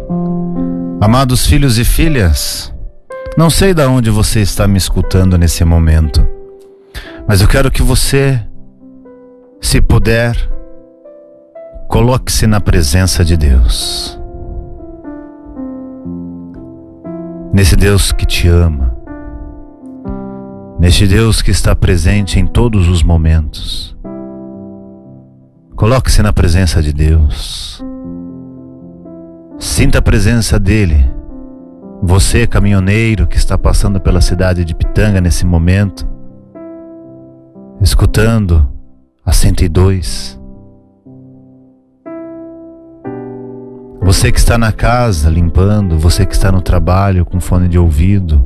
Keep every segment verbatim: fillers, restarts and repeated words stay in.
Amados filhos e filhas, não sei de onde você está me escutando nesse momento, mas eu quero que você, se puder, coloque-se na presença de Deus. Nesse Deus que te ama, neste Deus que está presente em todos os momentos. Coloque-se na presença de Deus. Sinta a presença dele. Você, caminhoneiro que está passando pela cidade de Pitanga nesse momento, escutando a cento e dois. Você que está na casa limpando, você que está no trabalho com fone de ouvido,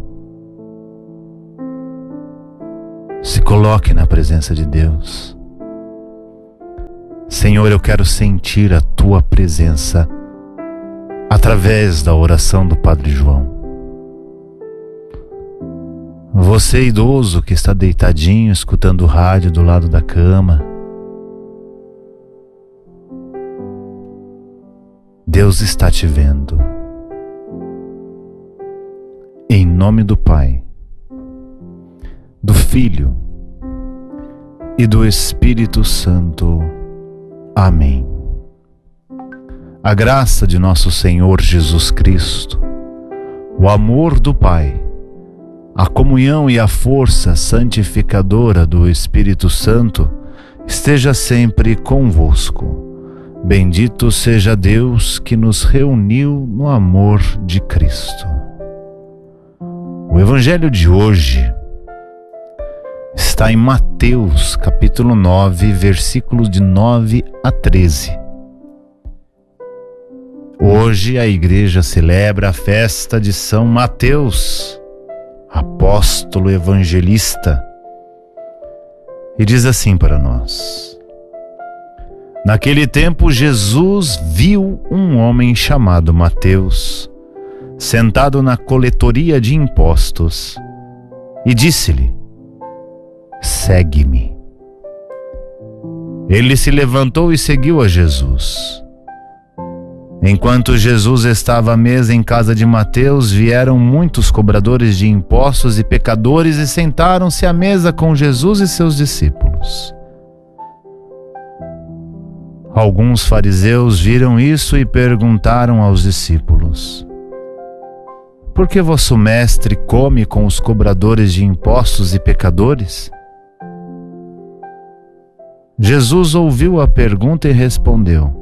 se coloque na presença de Deus. Senhor, eu quero sentir a tua presença através da oração do Padre João. Você, idoso que está deitadinho escutando o rádio do lado da cama, Deus está te vendo. Em nome do Pai, do Filho e do Espírito Santo. Amém. A graça de nosso Senhor Jesus Cristo, o amor do Pai, a comunhão e a força santificadora do Espírito Santo esteja sempre convosco. Bendito seja Deus que nos reuniu no amor de Cristo. O Evangelho de hoje está em Mateus, capítulo nove, versículos de nove a treze. Hoje a igreja celebra a festa de São Mateus, apóstolo evangelista, e diz assim para nós: naquele tempo Jesus viu um homem chamado Mateus, sentado na coletoria de impostos, e disse-lhe: segue-me. Ele se levantou e seguiu a Jesus. Enquanto Jesus estava à mesa em casa de Mateus, vieram muitos cobradores de impostos e pecadores e sentaram-se à mesa com Jesus e seus discípulos. Alguns fariseus viram isso e perguntaram aos discípulos: por que vosso mestre come com os cobradores de impostos e pecadores? Jesus ouviu a pergunta e respondeu: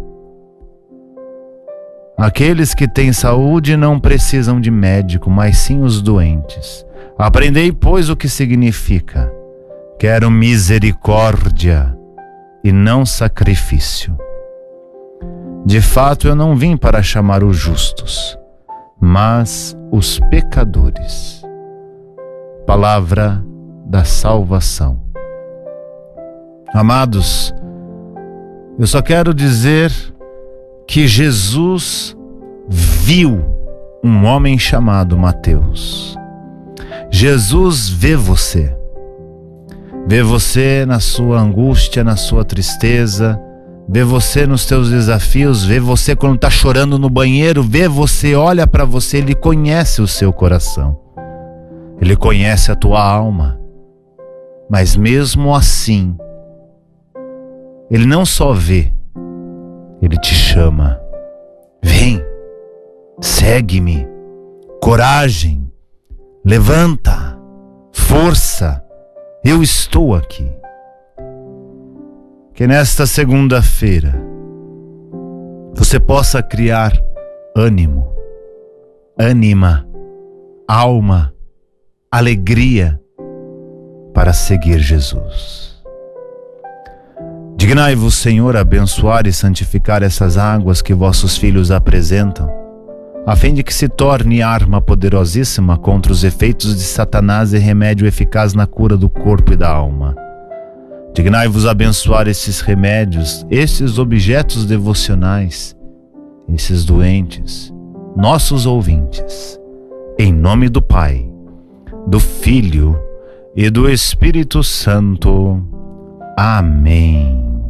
aqueles que têm saúde não precisam de médico, mas sim os doentes. Aprendei, pois, o que significa: quero misericórdia e não sacrifício. De fato, eu não vim para chamar os justos, mas os pecadores. Palavra da salvação. Amados, eu só quero dizer que Jesus viu um homem chamado Mateus. Jesus vê você. Vê você na sua angústia, na sua tristeza, vê você nos teus desafios, vê você quando está chorando no banheiro, vê você, olha para você, Ele conhece o seu coração. Ele conhece a tua alma. Mas mesmo assim, Ele não só vê, Ele te chama. Vem, segue-me, coragem, levanta, força, eu estou aqui. Que nesta segunda-feira você possa criar ânimo, ânima, alma, alegria para seguir Jesus. Dignai-vos, Senhor, abençoar e santificar essas águas que vossos filhos apresentam, a fim de que se torne arma poderosíssima contra os efeitos de Satanás e remédio eficaz na cura do corpo e da alma. Dignai-vos abençoar esses remédios, esses objetos devocionais, esses doentes, nossos ouvintes, em nome do Pai, do Filho e do Espírito Santo. Amém.